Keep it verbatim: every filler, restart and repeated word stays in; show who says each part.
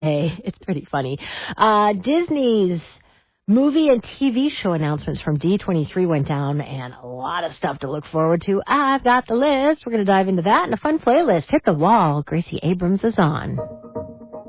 Speaker 1: Hey, it's pretty funny. Uh, Disney's movie and T V show announcements from D twenty-three went down, and a lot of stuff to look forward to. I've got the list. We're going to dive into that and a fun playlist. Hit the wall. Gracie Abrams is on.